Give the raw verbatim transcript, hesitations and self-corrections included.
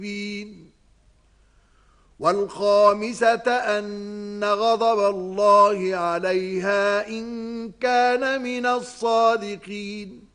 والخامسة أن غضب الله عليها إن كان من الصادقين.